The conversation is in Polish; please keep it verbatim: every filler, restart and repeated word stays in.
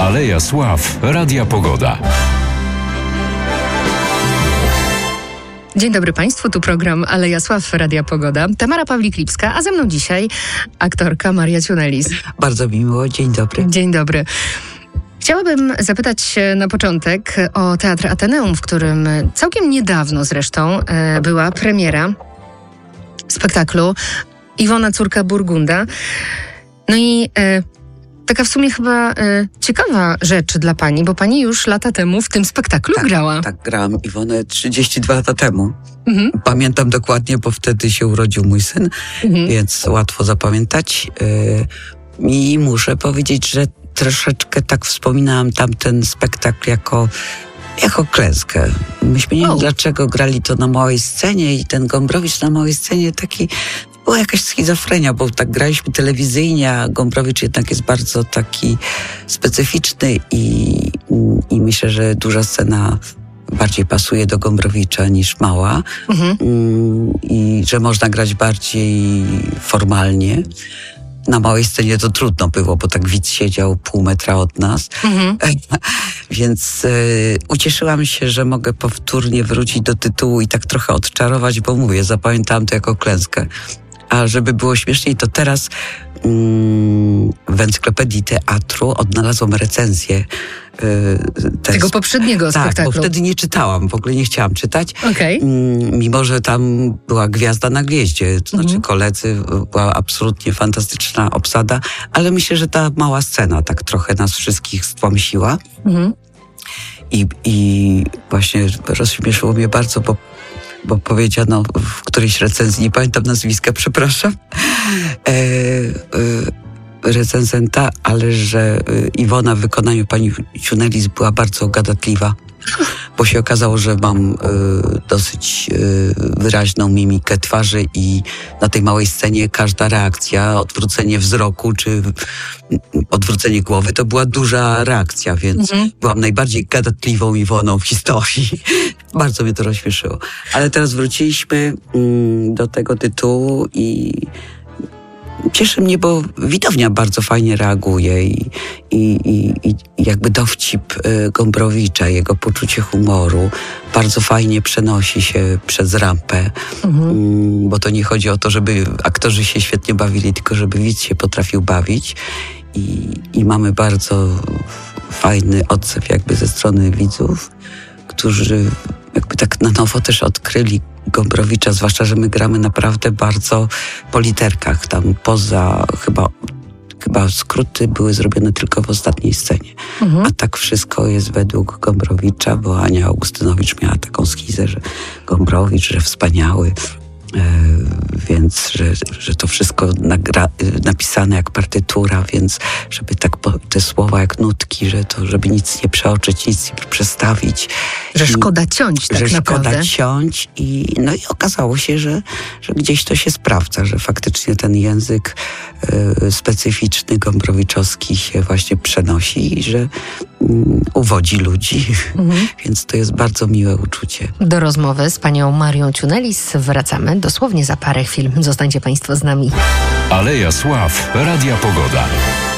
Aleja Sław, Radia Pogoda. Dzień dobry Państwu, tu program Aleja Sław, Radia Pogoda. Tamara Pawlik-Lipska, a ze mną dzisiaj aktorka Maria Ciunelis. Bardzo mi miło, dzień dobry. Dzień dobry. Chciałabym zapytać na początek o Teatr Ateneum, w którym całkiem niedawno zresztą była premiera spektaklu Iwona, córka Burgunda. No i e, taka w sumie chyba e, ciekawa rzecz dla pani, bo pani już lata temu w tym spektaklu tak, grała. Tak, grałam Iwonę trzydzieści dwa lata temu. Mhm. Pamiętam dokładnie, bo wtedy się urodził mój syn, mhm. więc łatwo zapamiętać. Yy, I muszę powiedzieć, że troszeczkę tak wspominałam tamten spektakl jako, jako klęskę. Myśmy nie wiem, dlaczego grali to na małej scenie i ten Gombrowicz na małej scenie taki... Była jakaś schizofrenia, bo tak graliśmy telewizyjnie, a Gombrowicz jednak jest bardzo taki specyficzny i, i myślę, że duża scena bardziej pasuje do Gombrowicza niż mała. Mhm. I że można grać bardziej formalnie. Na małej scenie to trudno było, bo tak widz siedział pół metra od nas. Mhm. Więc y, ucieszyłam się, że mogę powtórnie wrócić do tytułu i tak trochę odczarować, bo mówię, zapamiętałam to jako klęskę. A żeby było śmieszniej, to teraz mm, w Encyklopedii Teatru odnalazłam recenzję y, tego poprzedniego tak, spektaklu. Tak, bo wtedy nie czytałam, w ogóle nie chciałam czytać. Okay. Mm, mimo, że tam była gwiazda na gwieździe, to znaczy mhm. koledzy, była absolutnie fantastyczna obsada, ale myślę, że ta mała scena tak trochę nas wszystkich stłamsiła. Mhm. I, I właśnie rozśmieszyło mnie bardzo, bo bo powiedziano w którejś recenzji, nie pamiętam nazwiska, przepraszam, e, e, recenzenta, ale że Iwona w wykonaniu pani Ciunelis była bardzo gadatliwa, bo się okazało, że mam e, dosyć e, wyraźną mimikę twarzy i na tej małej scenie każda reakcja, odwrócenie wzroku czy odwrócenie głowy, to była duża reakcja, więc mhm. byłam najbardziej gadatliwą Iwoną w historii. Bardzo mnie to rozśmieszyło. Ale teraz wróciliśmy mm, do tego tytułu i cieszy mnie, bo widownia bardzo fajnie reaguje i, i, i, i jakby dowcip y, Gombrowicza, jego poczucie humoru bardzo fajnie przenosi się przez rampę, mhm. mm, bo to nie chodzi o to, żeby aktorzy się świetnie bawili, tylko żeby widz się potrafił bawić i, i mamy bardzo fajny odzew jakby ze strony widzów, którzy jakby tak na nowo też odkryli Gombrowicza, zwłaszcza, że my gramy naprawdę bardzo po literkach. Tam poza chyba, chyba skróty były zrobione tylko w ostatniej scenie. Mhm. A tak wszystko jest według Gombrowicza, bo Ania Augustynowicz miała taką schizę, że Gombrowicz, że wspaniały. E, więc, że, że to wszystko nagra, napisane jak partytura, więc żeby tak po, te słowa jak nutki, że to, żeby nic nie przeoczyć, nic nie przestawić. Że szkoda ciąć tak że naprawdę. Szkoda ciąć i no i okazało się, że, że gdzieś to się sprawdza, że faktycznie ten język y, specyficzny, gombrowiczowski się właśnie przenosi i że y, uwodzi ludzi, mhm. więc to jest bardzo miłe uczucie. Do rozmowy z panią Marią Ciunelis wracamy dosłownie za parę chwil. Zostańcie Państwo z nami. Aleja Sław, Radia Pogoda.